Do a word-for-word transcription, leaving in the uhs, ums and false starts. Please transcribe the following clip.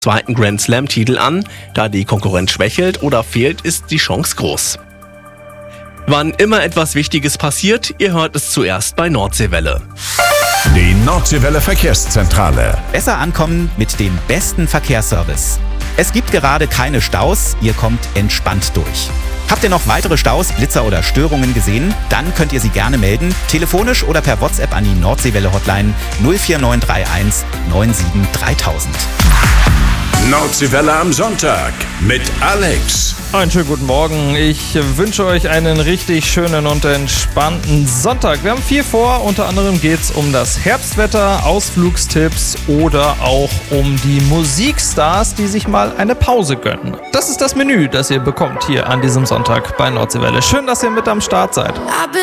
zweiten Grand Slam-Titel an. Da die Konkurrenz schwächelt oder fehlt, ist die Chance groß. Wann immer etwas Wichtiges passiert, ihr hört es zuerst bei Nordseewelle. Die Nordseewelle Verkehrszentrale. Besser ankommen mit dem besten Verkehrsservice. Es gibt gerade keine Staus, ihr kommt entspannt durch. Habt ihr noch weitere Staus, Blitzer oder Störungen gesehen? Dann könnt ihr sie gerne melden, telefonisch oder per WhatsApp an die Nordseewelle-Hotline null vier neun drei eins neun sieben dreitausend. Nordseewelle am Sonntag mit Alex. Einen schönen guten Morgen. Ich wünsche euch einen richtig schönen und entspannten Sonntag. Wir haben viel vor. Unter anderem geht es um das Herbstwetter, Ausflugstipps oder auch um die Musikstars, die sich mal eine Pause gönnen. Das ist das Menü, das ihr bekommt hier an diesem Sonntag bei Nordseewelle. Schön, dass ihr mit am Start seid.